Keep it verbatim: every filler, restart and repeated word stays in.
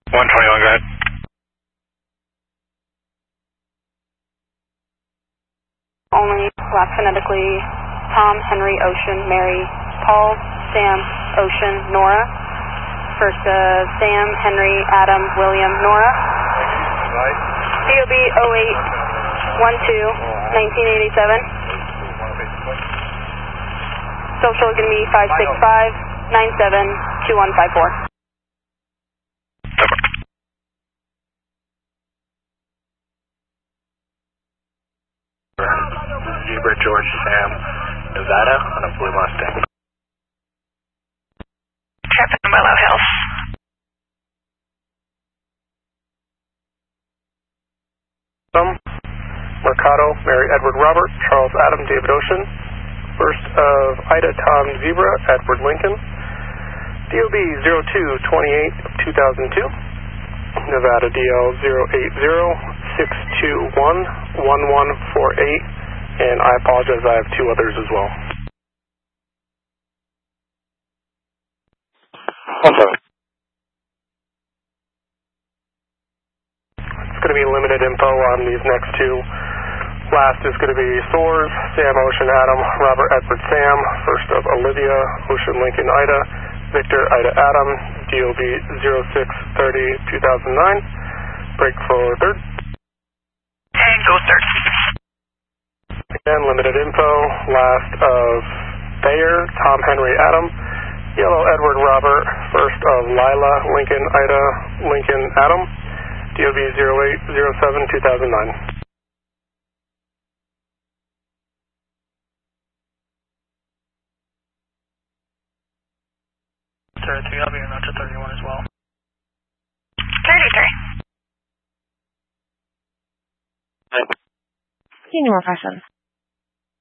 one twenty-one, go ahead. Only last phonetically, Tom, Henry, Ocean, Mary, Paul, Sam, Ocean, Nora. First uh, Sam, Henry, Adam, William, Nora. D O B oh eight one two nineteen eighty-seven. Social is going to be five six five nine seven two one five four. Zebra George Sam, Nevada on a Blue Mustang. Captain Willow Hills. Um, Mercado, Mary Edward Robert, Charles Adam David Ocean. First of Ida Tom Zebra, Edward Lincoln. D O B zero two twenty-eight of two thousand two. Nevada D L zero eight zero six two one one one four eight. And I apologize, I have two others as well. Okay. It's going to be limited info on these next two. Last is going to be Soars, Sam Ocean Adam, Robert Edward Sam, first of Olivia, Ocean Lincoln Ida, Victor Ida Adam, D O B zero six thirty two thousand nine. Break for third. Tango third. Again, limited info. Last of Thayer, Tom Henry Adam, Yellow Edward Robert, first of Lila, Lincoln Ida, Lincoln Adam, D O B zero eight zero seven two thousand nine. thirty-three, I'll be in to thirty-one as well. thirty-three. Senior Profession.